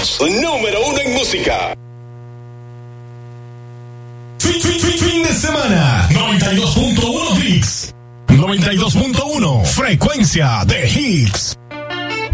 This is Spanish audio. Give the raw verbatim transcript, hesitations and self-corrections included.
Somos número uno en música. Fin, fin, fin, fin de semana. noventa y dos punto uno Hits. noventa y dos punto uno. Frecuencia de Hits.